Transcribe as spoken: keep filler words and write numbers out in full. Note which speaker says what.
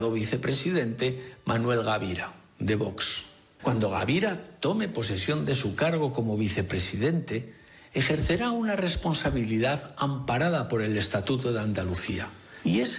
Speaker 1: vicepresidente Manuel Gavira, de Vox. Cuando Gavira tome posesión de su cargo como vicepresidente, ejercerá una responsabilidad amparada por el Estatuto de Andalucía. Y es